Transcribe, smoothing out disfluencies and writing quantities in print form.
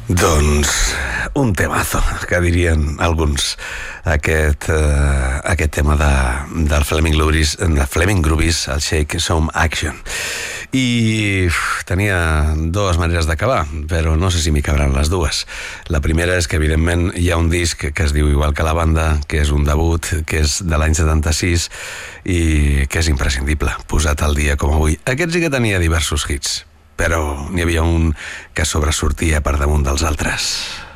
Doncs un temazo, que dirien alguns, aquest tema del Flaming Groovies, el Shake Some Action. I tenia dues maneres d'acabar, però no sé si m'hi cabran les dues. La primera és que, evidentment, hi ha un disc que es diu igual que la banda, que és un debut, que és de l'any 76 i que és imprescindible, posat al dia com avui. Aquest sí que tenia diversos hits, però n'hi havia un que sobresortia per damunt dels altres.